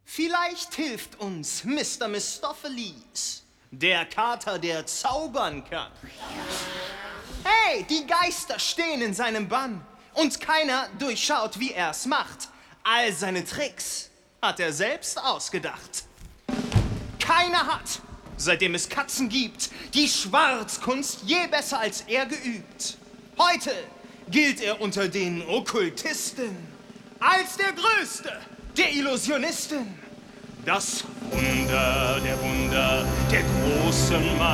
Vielleicht hilft uns Mr. Mistopheles, der Kater, der zaubern kann. Hey, die Geister stehen in seinem Bann und keiner durchschaut, wie er's macht. All seine Tricks hat er selbst ausgedacht. Keiner hat, seitdem es Katzen gibt, die Schwarzkunst je besser als er geübt. Heute gilt er unter den Okkultisten als der Größte der Illusionisten. Das Wunder der Wunder, der großen